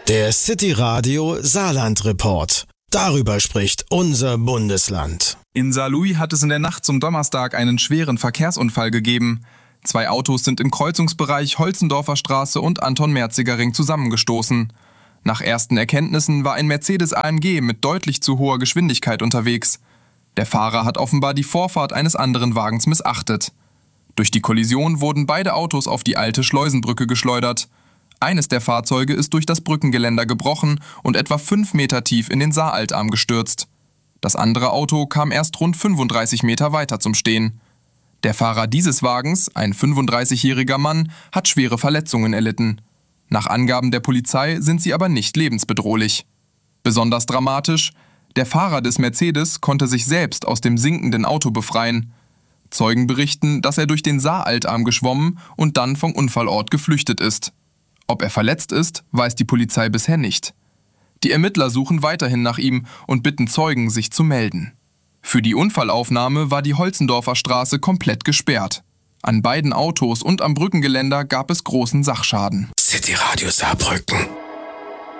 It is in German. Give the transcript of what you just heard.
Der City Radio Saarland Report. Darüber spricht unser Bundesland. In Saarlouis hat es in der Nacht zum Donnerstag einen schweren Verkehrsunfall gegeben. 2 Autos sind im Kreuzungsbereich Holzendorfer Straße und Anton-Merziger-Ring zusammengestoßen. Nach ersten Erkenntnissen war ein Mercedes AMG mit deutlich zu hoher Geschwindigkeit unterwegs. Der Fahrer hat offenbar die Vorfahrt eines anderen Wagens missachtet. Durch die Kollision wurden beide Autos auf die alte Schleusenbrücke geschleudert. Eines der Fahrzeuge ist durch das Brückengeländer gebrochen und etwa 5 Meter tief in den Saaraltarm gestürzt. Das andere Auto kam erst rund 35 Meter weiter zum Stehen. Der Fahrer dieses Wagens, ein 35-jähriger Mann, hat schwere Verletzungen erlitten. Nach Angaben der Polizei sind sie aber nicht lebensbedrohlich. Besonders dramatisch: Der Fahrer des Mercedes konnte sich selbst aus dem sinkenden Auto befreien. Zeugen berichten, dass er durch den Saaraltarm geschwommen und dann vom Unfallort geflüchtet ist. Ob er verletzt ist, weiß die Polizei bisher nicht. Die Ermittler suchen weiterhin nach ihm und bitten Zeugen, sich zu melden. Für die Unfallaufnahme war die Holzendorfer Straße komplett gesperrt. An beiden Autos und am Brückengeländer gab es großen Sachschaden. City Radio Saarbrücken.